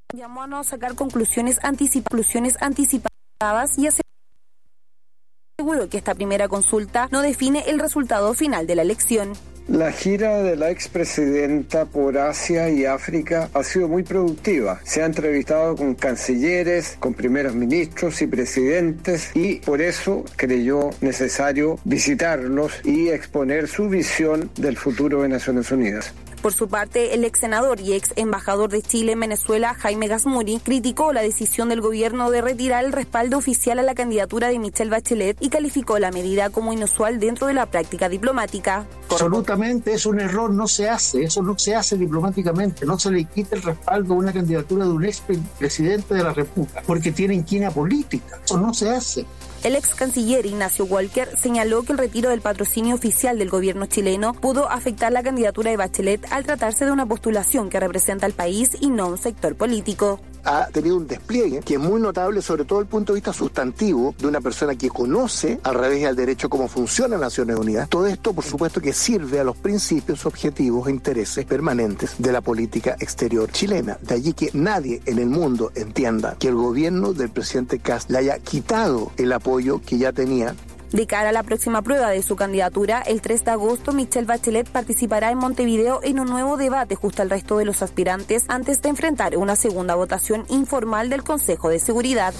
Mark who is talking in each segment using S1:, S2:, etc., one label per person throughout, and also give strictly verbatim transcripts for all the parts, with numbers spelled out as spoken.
S1: Llamó a no sacar conclusiones, anticipa- conclusiones anticipadas y aseguró que esta primera consulta no define el resultado final de la elección.
S2: La gira de la expresidenta por Asia y África ha sido muy productiva. Se ha entrevistado con cancilleres, con primeros ministros y presidentes y por eso creyó necesario visitarlos y exponer su visión del futuro de Naciones Unidas.
S1: Por su parte, el ex senador y ex embajador de Chile en Venezuela, Jaime Gazmuri, criticó la decisión del gobierno de retirar el respaldo oficial a la candidatura de Michelle Bachelet y calificó la medida como inusual dentro de la práctica diplomática.
S3: Absolutamente es un error, no se hace, eso no se hace diplomáticamente, no se le quita el respaldo a una candidatura de un ex presidente de la República, porque tiene inquina política, eso no se hace.
S1: El ex canciller Ignacio Walker señaló que el retiro del patrocinio oficial del gobierno chileno pudo afectar la candidatura de Bachelet al tratarse de una postulación que representa al país y no un sector político.
S4: Ha tenido un despliegue que es muy notable, sobre todo desde el punto de vista sustantivo, de una persona que conoce al revés y al derecho cómo funciona Naciones Unidas. Todo esto, por supuesto, que sirve a los principios, objetivos e intereses permanentes de la política exterior chilena. De allí que nadie en el mundo entienda que el gobierno del presidente Kast le haya quitado el apoyo que ya tenía.
S1: De cara a la próxima prueba de su candidatura, el tres de agosto, Michelle Bachelet participará en Montevideo en un nuevo debate justo al resto de los aspirantes antes de enfrentar una segunda votación informal del Consejo de Seguridad.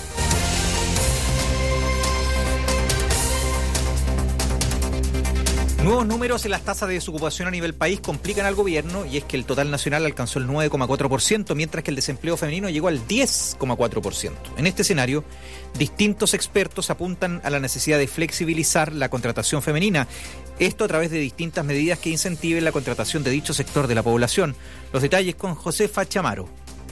S5: Nuevos números en las tasas de desocupación a nivel país complican al gobierno y es que el total nacional alcanzó el nueve coma cuatro por ciento, mientras que el desempleo femenino llegó al diez coma cuatro por ciento. En este escenario, distintos expertos apuntan a la necesidad de flexibilizar la contratación femenina, esto a través de distintas medidas que incentiven la contratación de dicho sector de la población. Los detalles con Josefa Chamaro.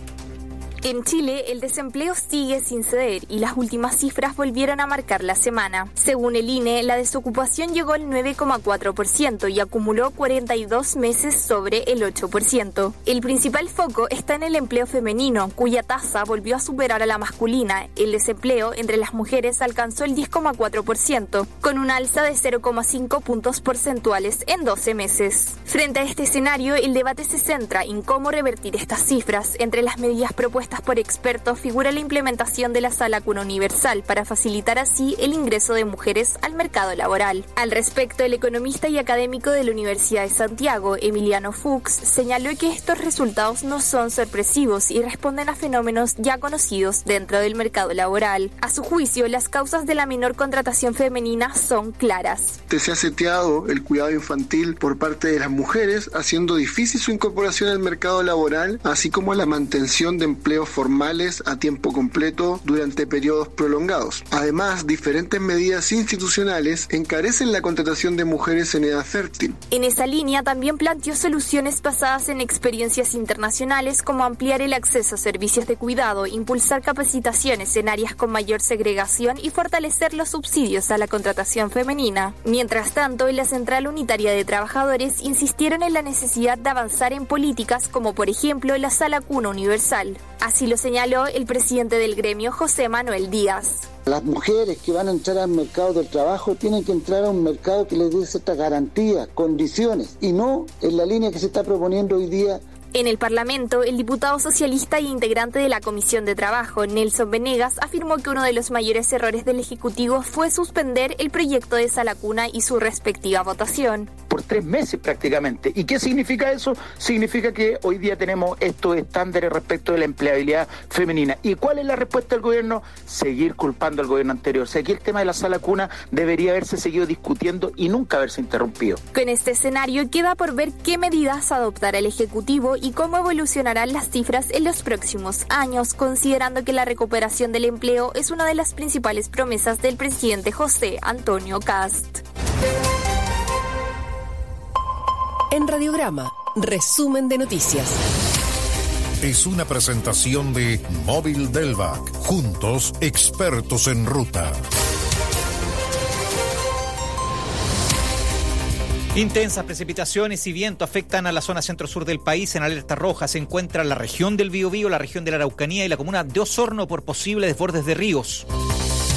S6: En Chile, el desempleo sigue sin ceder y las últimas cifras volvieron a marcar la semana. Según el I N E, la desocupación llegó al nueve coma cuatro por ciento y acumuló cuarenta y dos meses sobre el ocho por ciento. El principal foco está en el empleo femenino, cuya tasa volvió a superar a la masculina. El desempleo entre las mujeres alcanzó el diez coma cuatro por ciento, con una alza de cero coma cinco puntos porcentuales en doce meses. Frente a este escenario, el debate se centra en cómo revertir estas cifras. Entre las medidas propuestas por expertos figura la implementación de la Sala Cuna Universal para facilitar así el ingreso de mujeres al mercado laboral. Al respecto, el economista y académico de la Universidad de Santiago, Emiliano Fuchs, señaló que estos resultados no son sorpresivos y responden a fenómenos ya conocidos dentro del mercado laboral. A su juicio, las causas de la menor contratación femenina son claras.
S7: Se ha seteado el cuidado infantil por parte de las mujeres, haciendo difícil su incorporación al mercado laboral, así como la mantención de empleo formales a tiempo completo durante periodos prolongados. Además, diferentes medidas institucionales encarecen la contratación de mujeres en edad fértil.
S6: En esa línea también planteó soluciones basadas en experiencias internacionales como ampliar el acceso a servicios de cuidado, impulsar capacitaciones en áreas con mayor segregación y fortalecer los subsidios a la contratación femenina. Mientras tanto, en la Central Unitaria de Trabajadores insistieron en la necesidad de avanzar en políticas como por ejemplo la Sala Cuna Universal. Así lo señaló el presidente del gremio, José Manuel Díaz.
S8: Las mujeres que van a entrar al mercado del trabajo tienen que entrar a un mercado que les dé ciertas garantías, condiciones, y no en la línea que se está proponiendo hoy día.
S6: En el Parlamento, el diputado socialista e integrante de la Comisión de Trabajo, Nelson Venegas, afirmó que uno de los mayores errores del Ejecutivo fue suspender el proyecto de Sala Cuna y su respectiva votación.
S9: Por tres meses prácticamente. ¿Y qué significa eso? Significa que hoy día tenemos estos estándares respecto de la empleabilidad femenina. ¿Y cuál es la respuesta del gobierno? Seguir culpando al gobierno anterior. O sea, aquí el tema de la Sala Cuna debería haberse seguido discutiendo y nunca haberse interrumpido.
S6: Con este escenario queda por ver qué medidas adoptará el Ejecutivo y cómo evolucionarán las cifras en los próximos años, considerando que la recuperación del empleo es una de las principales promesas del presidente José Antonio Kast.
S10: En Radiograma, resumen de noticias.
S11: Es una presentación de Móvil Delvac. Juntos, expertos en ruta.
S5: Intensas precipitaciones y viento afectan a la zona centro-sur del país. En alerta roja se encuentra la región del Biobío, la región de la Araucanía y la comuna de Osorno por posibles desbordes de ríos.